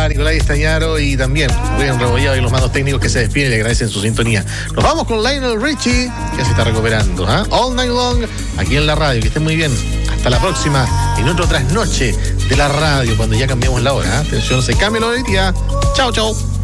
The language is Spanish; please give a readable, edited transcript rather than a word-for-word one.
a Nicolás Estañaro y también William Rebollado y los mandos técnicos que se despiden y le agradecen su sintonía. Nos vamos con Lionel Richie, que se está recuperando, All Night Long, aquí en la radio. Que estén muy bien. Hasta la próxima, en otra trasnoche de la radio, cuando ya cambiamos la hora. Atención, se cambia la hora del día. Chao, chao.